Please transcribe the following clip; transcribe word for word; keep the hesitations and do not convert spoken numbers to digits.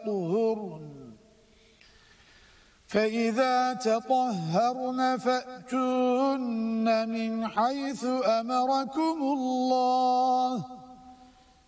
يطهرن فإذا تطهرن فأتوهن من حيث أمركم الله